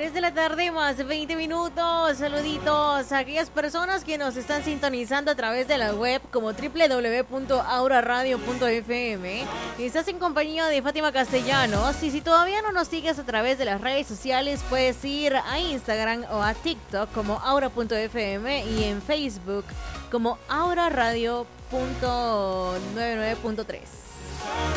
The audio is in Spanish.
3 de la tarde más 20 minutos. Saluditos a aquellas personas que nos están sintonizando a través de la web como www.auraradio.fm. Estás en compañía de Fátima Castellanos y si todavía no nos sigues a través de las redes sociales puedes ir a Instagram o a TikTok como aura.fm y en Facebook como auraradio.99.3.